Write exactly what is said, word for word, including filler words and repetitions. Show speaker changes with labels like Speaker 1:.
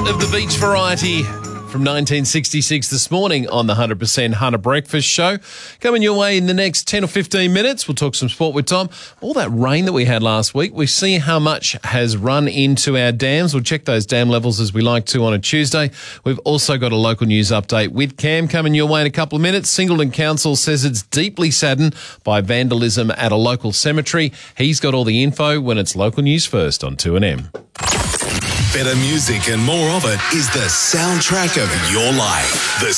Speaker 1: of the beach variety from nineteen sixty-six this morning on the one hundred percent Hunter Breakfast Show. Coming your way in the next ten or fifteen minutes, we'll talk some sport with Tom. All that rain that we had last week, we see how much has run into our dams. We'll check those dam levels as we like to on a Tuesday. We've also got a local news update with Cam coming your way in a couple of minutes. Singleton Council says it's deeply saddened by vandalism at a local cemetery. He's got all the info when it's local news first on two N M.
Speaker 2: Better music and more of it is the soundtrack of your life. The